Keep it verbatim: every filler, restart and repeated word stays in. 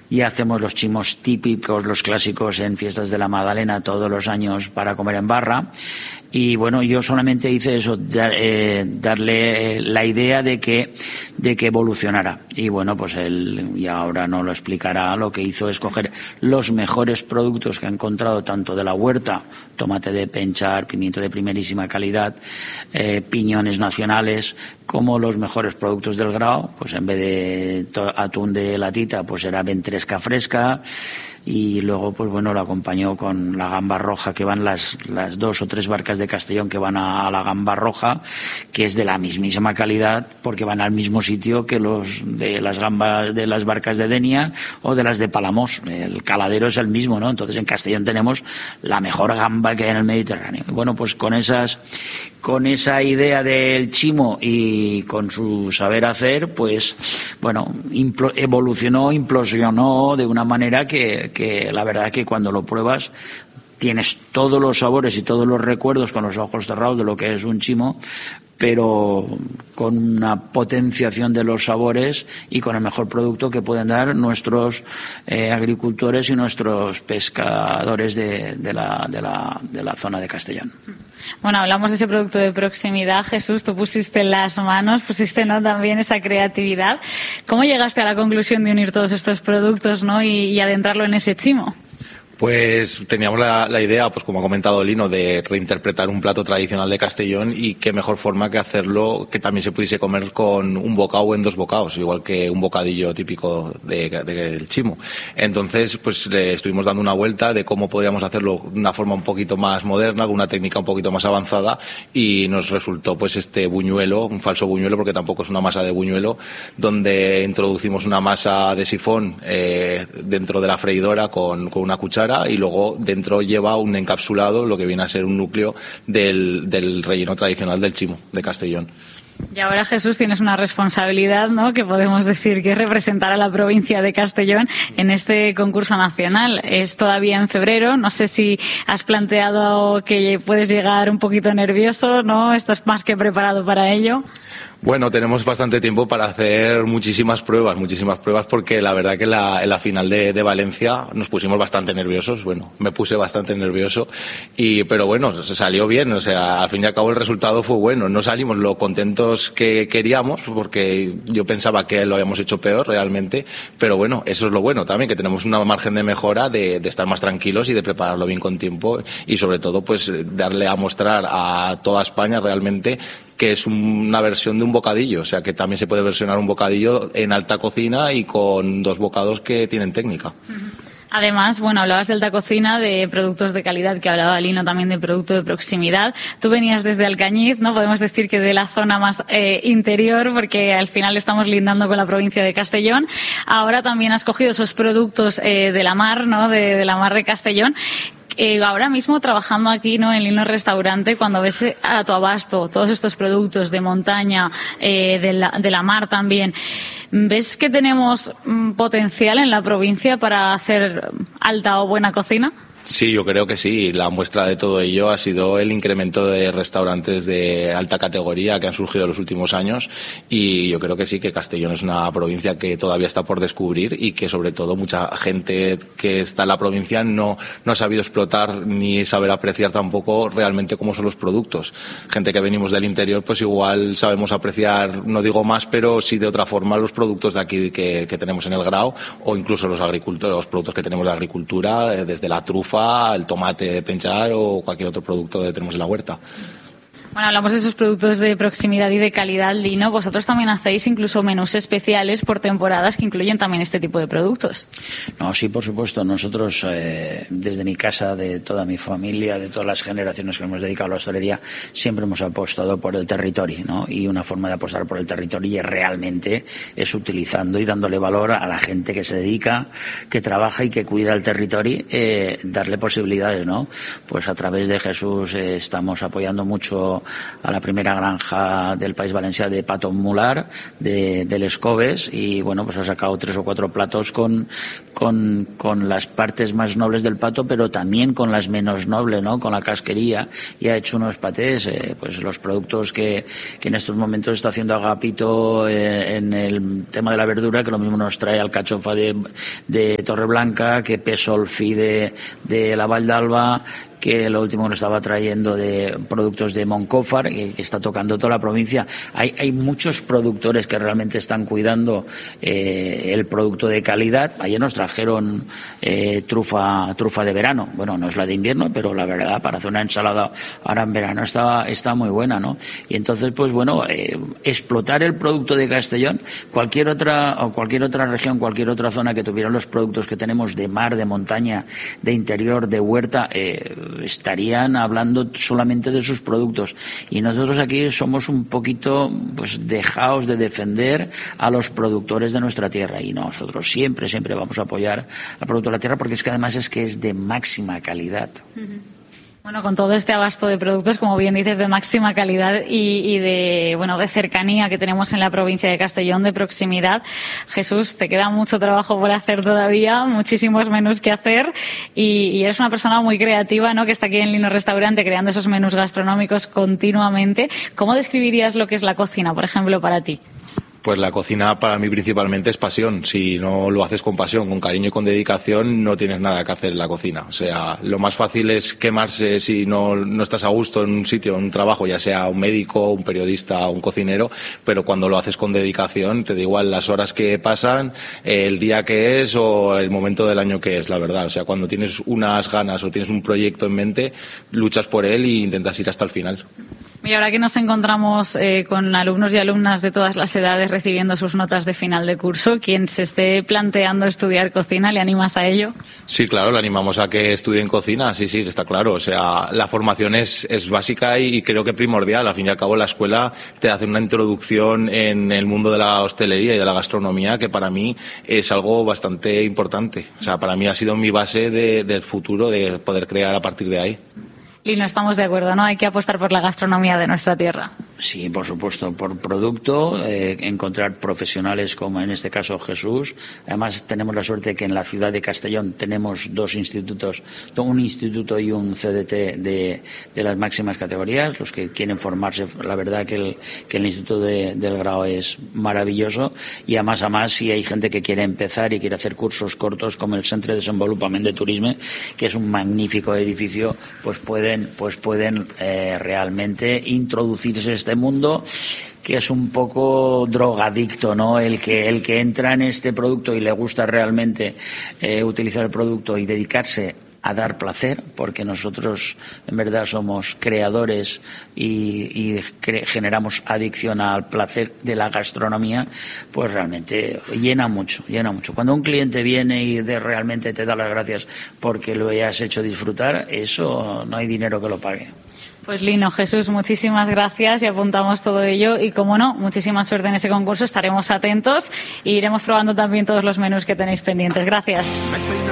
y hacemos los chimos típicos, los clásicos en fiestas de la Magdalena todos los años para comer en barra. Y bueno, yo solamente hice eso, dar, eh, darle la idea de que de que evolucionara. Y bueno, pues él, y ahora no lo explicará, lo que hizo es coger los mejores productos que ha encontrado tanto de la huerta, tomate de Penchar, pimiento de primerísima calidad, eh, piñones nacionales, como los mejores productos del Grao, pues en vez de atún de latita, pues era ventresca fresca. Y luego, pues bueno, lo acompañó con la gamba roja, que van las, las dos o tres barcas de Castellón que van a, a la gamba roja, que es de la mismísima calidad, porque van al mismo sitio que los de las gambas de las barcas de Denia o de las de Palamós. El caladero es el mismo, ¿no? Entonces en Castellón tenemos la mejor gamba que hay en el Mediterráneo. Y bueno, pues con esas, con esa idea del chimo y con su saber hacer, pues bueno, implo, evolucionó, implosionó de una manera que que la verdad que cuando lo pruebas tienes todos los sabores y todos los recuerdos con los ojos cerrados de lo que es un chimo, pero con una potenciación de los sabores y con el mejor producto que pueden dar nuestros eh, agricultores y nuestros pescadores de, de, la, de, la, de la zona de Castellón. Bueno, hablamos de ese producto de proximidad. Jesús, tú pusiste las manos, pusiste, ¿no?, también esa creatividad. ¿Cómo llegaste a la conclusión de unir todos estos productos, ¿no?, y, y adentrarlo en ese chimo? Pues teníamos la, la idea, pues como ha comentado Lino, de reinterpretar un plato tradicional de Castellón, y qué mejor forma que hacerlo que también se pudiese comer con un bocado o en dos bocados, igual que un bocadillo típico de, de, del chimo. Entonces, pues le estuvimos dando una vuelta de cómo podríamos hacerlo de una forma un poquito más moderna, con una técnica un poquito más avanzada, y nos resultó pues este buñuelo, un falso buñuelo, porque tampoco es una masa de buñuelo, donde introducimos una masa de sifón eh, dentro de la freidora con, con una cuchara, y luego dentro lleva un encapsulado, lo que viene a ser un núcleo del, del relleno tradicional del chimo de Castellón. Y ahora, Jesús, tienes una responsabilidad, ¿no?, que podemos decir que es representar a la provincia de Castellón en este concurso nacional. Es todavía en febrero, no sé si has planteado que puedes llegar un poquito nervioso, ¿no? ¿Estás más que preparado para ello? Bueno, tenemos bastante tiempo para hacer muchísimas pruebas, muchísimas pruebas, porque la verdad que la, en la final de, de Valencia nos pusimos bastante nerviosos. Bueno, me puse bastante nervioso, y pero bueno, se salió bien. O sea, al fin y al cabo el resultado fue bueno. No salimos lo contentos que queríamos, porque yo pensaba que lo habíamos hecho peor realmente, pero bueno, eso es lo bueno también, que tenemos una margen de mejora de, de estar más tranquilos y de prepararlo bien con tiempo, y sobre todo pues darle a mostrar a toda España realmente que es una versión de un bocadillo, o sea que también se puede versionar un bocadillo en alta cocina y con dos bocados que tienen técnica. Además, bueno, hablabas de alta cocina, de productos de calidad, que hablaba Lino también de producto de proximidad. Tú venías desde Alcañiz, ¿no? Podemos decir que de la zona más eh, interior, porque al final estamos lindando con la provincia de Castellón. Ahora también has cogido esos productos eh, de la mar, ¿no?, de, de la mar de Castellón. Eh, ahora mismo trabajando aquí, ¿no?, en Lino Restaurante, cuando ves a tu abasto todos estos productos de montaña, eh, de, la, de la mar también, ¿ves que tenemos mm, potencial en la provincia para hacer alta o buena cocina? Sí, yo creo que sí. La muestra de todo ello ha sido el incremento de restaurantes de alta categoría que han surgido en los últimos años, y yo creo que sí, que Castellón es una provincia que todavía está por descubrir, y que sobre todo mucha gente que está en la provincia no, no ha sabido explotar ni saber apreciar tampoco realmente cómo son los productos. Gente que venimos del interior pues igual sabemos apreciar, no digo más, pero sí de otra forma los productos de aquí que, que tenemos en el Grao, o incluso los, agricultores, los productos que tenemos de agricultura, desde la trufa, el tomate de Penchar o cualquier otro producto que tenemos en la huerta. Bueno, hablamos de esos productos de proximidad y de calidad, Lino. Vosotros también hacéis incluso menús especiales por temporadas que incluyen también este tipo de productos. No, sí, por supuesto. Nosotros, eh, desde mi casa, de toda mi familia, de todas las generaciones que hemos dedicado a la hostelería, siempre hemos apostado por el territorio, ¿no? Y una forma de apostar por el territorio realmente es utilizando y dándole valor a la gente que se dedica, que trabaja y que cuida el territorio, eh, darle posibilidades, ¿no? Pues a través de Jesús eh, estamos apoyando mucho a la primera granja del País Valencià de pato mular de, de Les Coves, y bueno, pues ha sacado tres o cuatro platos con, con, con las partes más nobles del pato, pero también con las menos nobles, ¿no? Con la casquería, y ha hecho unos patés, eh, pues los productos que, que en estos momentos está haciendo Agapito eh, en el tema de la verdura, que lo mismo nos trae alcachofa de, de Torreblanca, que Pesolfi de, de la Vall d'Alba, que lo último que nos estaba trayendo de productos de Moncófar, que, que está tocando toda la provincia. Hay, hay muchos productores que realmente están cuidando eh, el producto de calidad. Ayer nos trajeron eh, trufa trufa de verano. Bueno, no es la de invierno, pero la verdad, para hacer una ensalada ahora en verano está, está muy buena, ¿no? Y entonces, pues bueno, eh, explotar el producto de Castellón, cualquier otra, o cualquier otra región, cualquier otra zona que tuviera los productos que tenemos de mar, de montaña, de interior, de huerta, eh, estarían hablando solamente de sus productos, y nosotros aquí somos un poquito pues dejados de defender a los productores de nuestra tierra, y nosotros siempre siempre vamos a apoyar al producto de la tierra, porque es que además es que es de máxima calidad. Uh-huh. Bueno, con todo este abasto de productos, como bien dices, de máxima calidad y, y de bueno de cercanía que tenemos en la provincia de Castellón, de proximidad, Jesús, te queda mucho trabajo por hacer todavía, muchísimos menús que hacer, y, y eres una persona muy creativa, ¿no? Que está aquí en Lino Restaurante creando esos menús gastronómicos continuamente. ¿Cómo describirías lo que es la cocina, por ejemplo, para ti? Pues la cocina para mí principalmente es pasión. Si no lo haces con pasión, con cariño y con dedicación, no tienes nada que hacer en la cocina. O sea, lo más fácil es quemarse si no, no estás a gusto en un sitio, en un trabajo, ya sea un médico, un periodista, un cocinero, pero cuando lo haces con dedicación, te da igual las horas que pasan, el día que es o el momento del año que es, la verdad. O sea, cuando tienes unas ganas o tienes un proyecto en mente, luchas por él e intentas ir hasta el final. Y ahora que nos encontramos eh, con alumnos y alumnas de todas las edades recibiendo sus notas de final de curso, quien se esté planteando estudiar cocina, ¿le animas a ello? Sí, claro, le animamos a que estudien cocina, sí, sí, está claro. O sea, la formación es, es básica y creo que primordial. Al fin y al cabo, la escuela te hace una introducción en el mundo de la hostelería y de la gastronomía que para mí es algo bastante importante. O sea, para mí ha sido mi base de, del futuro, de poder crear a partir de ahí. Y no estamos de acuerdo, ¿no? Hay que apostar por la gastronomía de nuestra tierra. Sí, por supuesto, por producto, eh, encontrar profesionales como en este caso Jesús. Además tenemos la suerte que en la ciudad de Castellón tenemos dos institutos, un instituto y un C D T de, de las máximas categorías. Los que quieren formarse, la verdad que el, que el Instituto de, del Grau es maravilloso, y además a más si hay gente que quiere empezar y quiere hacer cursos cortos como el Centre de Desenvolupament de Turisme, que es un magnífico edificio, pues pueden pues pueden eh, realmente introducirse en este mundo, que es un poco drogadicto, ¿no? El que el que entra en este producto y le gusta realmente eh, utilizar el producto y dedicarse a dar placer, porque nosotros en verdad somos creadores y, y cre- generamos adicción al placer de la gastronomía, pues realmente llena mucho, llena mucho. Cuando un cliente viene y de realmente te da las gracias porque lo hayas hecho disfrutar, eso no hay dinero que lo pague. Pues Lino, Jesús, muchísimas gracias y apuntamos todo ello, y como no, muchísima suerte en ese concurso, estaremos atentos e iremos probando también todos los menús que tenéis pendientes. Gracias.